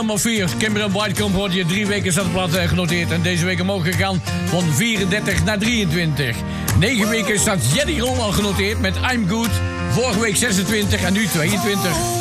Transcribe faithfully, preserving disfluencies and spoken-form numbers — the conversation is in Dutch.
Nummer vier, Kimberly Whitecomb, wordt je drie weken staat de plaat uh, genoteerd. En deze week omhoog gegaan van vierendertig naar drieëntwintig. Negen weken staat Jetty Roll al genoteerd met I'm Good. Vorige week zesentwintig en nu tweeëntwintig.